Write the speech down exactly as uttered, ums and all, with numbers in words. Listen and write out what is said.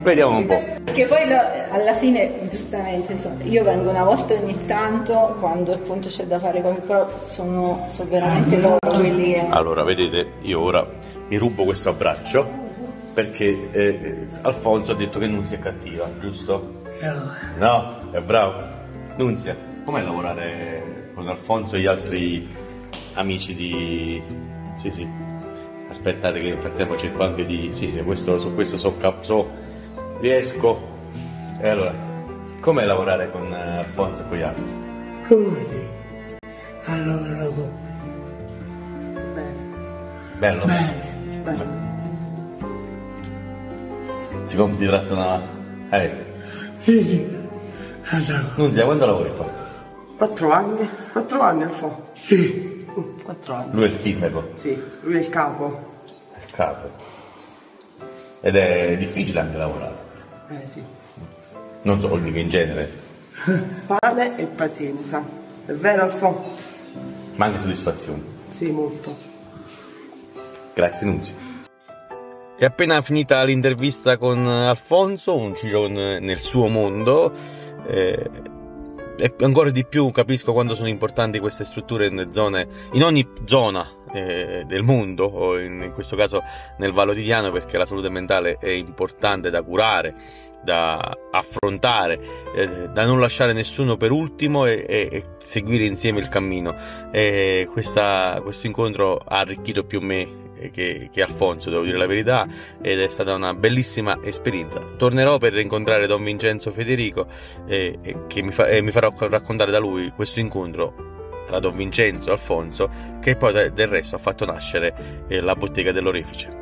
Vediamo un po'. Perché poi no, alla fine, giustamente, insomma, io vengo una volta ogni tanto quando appunto c'è da fare qualcosa, però sono, sono veramente loro quelli che... Allora, vedete, io ora mi rubo questo abbraccio perché eh, Alfonso ha detto che Nunzia è cattiva, giusto? No. No? È bravo. Nunzia, com'è lavorare con Alfonso e gli altri amici di... Sì, sì. Aspettate che nel frattempo cerco anche di... Sì, sì, questo, su questo so, cap... so riesco. E allora, com'è lavorare con Alfonso e con gli altri? Come? Allora, come? Bene. Bello? Bene. Bene. Siccome ti trattano... Eh. Sì, sì. Allora, Nunzia, quando lavori qua? Quattro anni? Quattro anni al fo. sì. Quattro anni. Lui è il sindaco, Sì, lui è il capo. è il capo. Ed è difficile anche lavorare. Eh sì. Non solo, dico in genere, Pane e pazienza. È vero Alfo? ma anche soddisfazione. Sì, molto. Grazie Nunzia. È appena finita l'intervista con Alfonso, un giro nel suo mondo. Eh, e ancora di più capisco quanto sono importanti queste strutture nelle zone, in ogni zona eh, del mondo, o in, in questo caso nel Vallo di Diano, perché la salute mentale è importante da curare, da affrontare, eh, da non lasciare nessuno per ultimo e, e, e seguire insieme il cammino. E questa, questo incontro ha arricchito più me Che, che Alfonso, devo dire la verità, ed è stata una bellissima esperienza. Tornerò per rincontrare Don Vincenzo Federico e, e, che mi, fa, e mi farò raccontare da lui questo incontro tra Don Vincenzo e Alfonso, che poi del resto ha fatto nascere eh, la bottega dell'Orefice.